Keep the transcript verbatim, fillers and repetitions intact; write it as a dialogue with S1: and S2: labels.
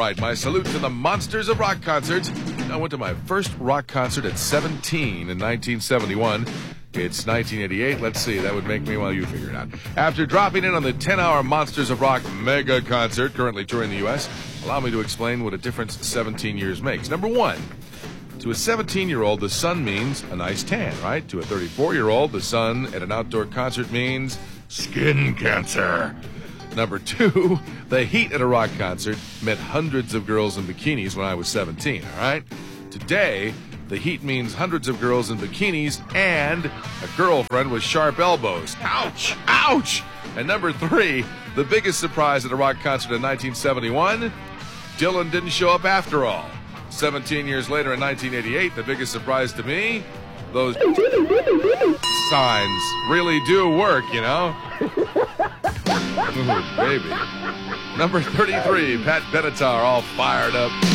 S1: right, my salute to the monsters of rock concerts. I went to my first rock concert at seventeen in nineteen seventy-one. It's nineteen eighty-eight. Let's see, that would make me, well, you figure it out. After dropping in on the ten-hour Monsters of Rock mega concert, currently touring the U S, allow me to explain what a difference seventeen years makes. Number one, to a seventeen-year-old, the sun means a nice tan, right? To a thirty-four-year-old, the sun at an outdoor concert means skin cancer. Number two, the heat at a rock concert meant hundreds of girls in bikinis when I was seventeen, all right? Today, the heat means hundreds of girls in bikinis and a girlfriend with sharp elbows. Ouch! Ouch! And number three, the biggest surprise at a rock concert in nineteen seventy-one, Dylan didn't show up after all. seventeen years later in nineteen eighty-eight, the biggest surprise to me, those signs really do work, you know? Ooh, baby. Number thirty-three, Pat Benatar, all fired up.